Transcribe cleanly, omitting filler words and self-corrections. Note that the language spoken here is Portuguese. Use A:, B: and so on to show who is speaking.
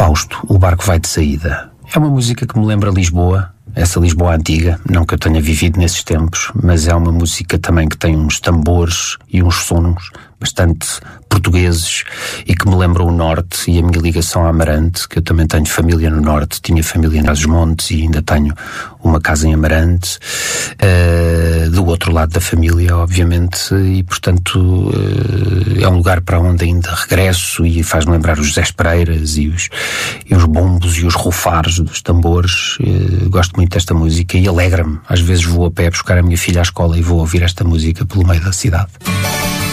A: Fausto, o barco vai de saída. É uma música que me lembra Lisboa, essa Lisboa antiga, não que eu tenha vivido nesses tempos, mas é uma música também que tem uns tambores e uns sons bastante portugueses e que me lembram o Norte e a minha ligação a Amarante, que eu também tenho família no Norte, tinha família em Trás-os-Montes e ainda tenho uma casa em Amarante, do outro lado da família, obviamente, e portanto é um lugar para onde ainda regresso e faz-me lembrar os José Pereiras e os bombos e os rufares dos tambores. Gosto muito desta música e alegra-me. Às vezes vou a pé buscar a minha filha à escola e vou ouvir esta música pelo meio da cidade.